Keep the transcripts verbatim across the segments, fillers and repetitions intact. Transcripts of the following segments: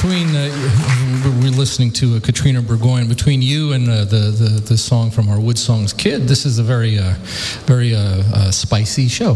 between uh, we're listening to uh, Katrina Burgoyne. Between you and uh, the, the the song from our Wood Songs Kid, this is a very uh, very uh, uh, spicy show.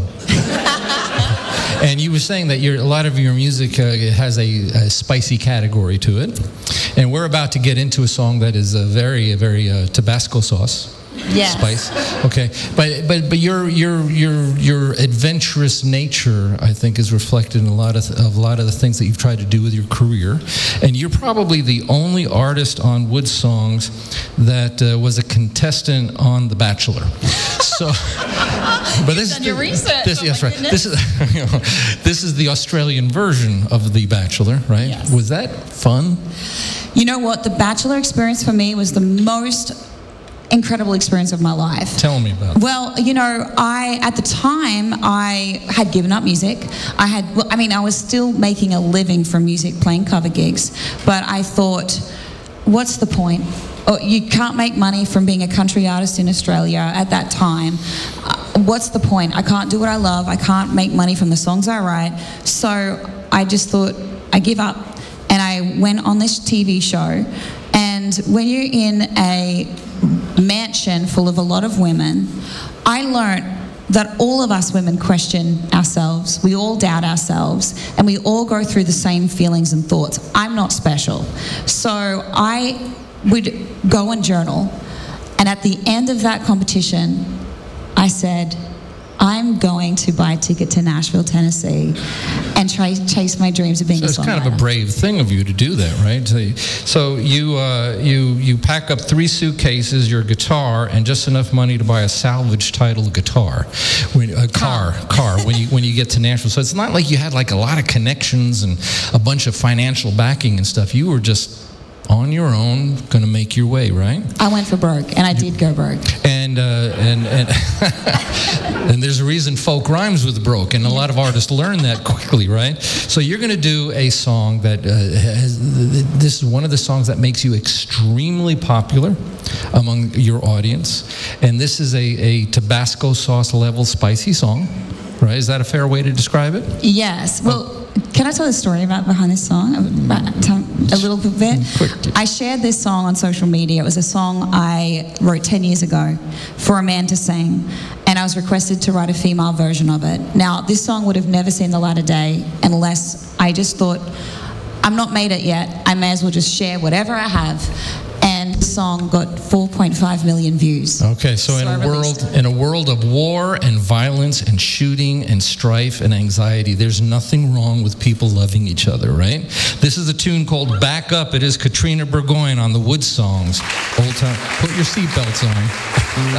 And you were saying that your, a lot of your music uh, has a, a spicy category to it, and we're about to get into a song that is a very very uh, Tabasco sauce. Yes. Spice. Okay. But but but your your your your adventurous nature, I think, is reflected in a lot of of a lot of the things that you've tried to do with your career. And you're probably the only artist on Wood Songs that uh, was a contestant on The Bachelor. So but this done is your research. This, oh yes, my right. goodness. This is you know, this is the Australian version of The Bachelor, right? Yes. Was that fun? You know what? The Bachelor experience for me was the most incredible experience of my life. Tell me about it. Well, you know, I, at the time, I had given up music. I had, well, I mean, I was still making a living from music, playing cover gigs, but I thought, what's the point? Oh, you can't make money from being a country artist in Australia at that time. Uh, what's the point? I can't do what I love. I can't make money from the songs I write. So I just thought, I give up. And I went on this T V show. And when you're in a mansion full of a lot of women, I learned that all of us women question ourselves. We all doubt ourselves, and we all go through the same feelings and thoughts. I'm not special. So I would go and journal, and at the end of that competition, I said, I'm going to buy a ticket to Nashville, Tennessee, and try chase my dreams of being So a it's songwriter. kind of a brave thing of you to do that, right? So, so you uh, you you pack up three suitcases, your guitar, and just enough money to buy a salvage title guitar, when, a car, car. When you when you get to Nashville, so it's not like you had like a lot of connections and a bunch of financial backing and stuff. You were just on your own, going to make your way, right? I went for broke, and I did go broke. And uh, and and and there's a reason folk rhymes with broke, and a lot of artists learn that quickly, right? So you're going to do a song that uh, has, this is one of the songs that makes you extremely popular among your audience, and this is a, a Tabasco sauce level spicy song, right? Is that a fair way to describe it? Yes. Well, can I tell a story about behind this song? About, tell a little bit. Quick. I shared this song on social media. It was a song I wrote ten years ago for a man to sing, and I was requested to write a female version of it. Now, this song would have never seen the light of day unless I just thought, I'm not made it yet. I may as well just share whatever I have. And the song got four point five million views. Okay, so, So in I a released world it. in a world of war and violence and shooting and strife and anxiety, there's nothing wrong with people loving each other, right? This is a tune called Back Up. It is Katrina Burgoyne on the Wood Songs. Old time. Put your seatbelts on.